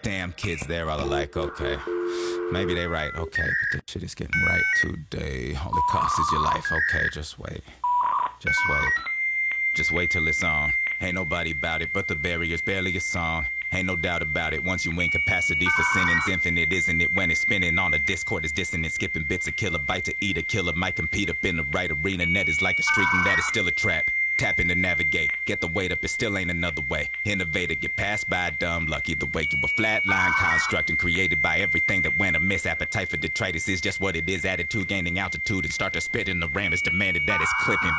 Damn kids there all are like, okay, maybe they right, okay, but this shit is getting right today. All it costs is your life, okay, just wait. Just wait. Just wait till it's on. Ain't nobody about it, but the barrier's barely a song. Ain't no doubt about it, once you win capacity for sinning's infinite, isn't it? When it's spinning on a Discord is dissonant, skipping bits a kilobyte to eat a killer might compete up in the right arena. Net is like a streak and that is still a trap. Tapping to navigate, get the weight up, it still ain't another way. Innovator, get passed by dumb luck. Either way, you a flatline construct and created by everything that went amiss. Appetite for detritus is just what it is. Attitude gaining altitude and start to spit in the ram is demanded that it's clipping.